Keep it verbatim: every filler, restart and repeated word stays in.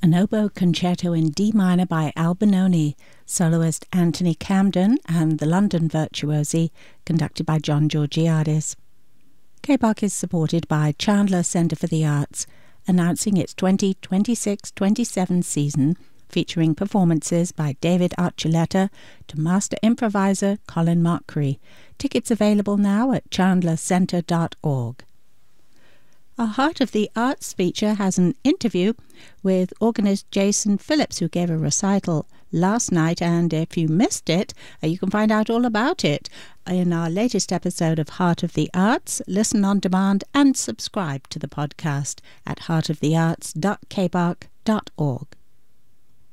An oboe concerto in D minor by Albinoni, soloist Anthony Camden, and the London Virtuosi, conducted by John Georgiadis. K B A C is supported by Chandler Centre for the Arts, announcing its twenty twenty-six twenty-seven season, featuring performances by David Archuleta to master improviser Colin Mochrie. Tickets available now at chandler centre dot org. Our Heart of the Arts feature has an interview with organist Jason Phillips, who gave a recital last night, and if you missed it, you can find out all about it in our latest episode of Heart of the Arts. Listen on demand and subscribe to the podcast at heart of the arts dot k b a c dot org.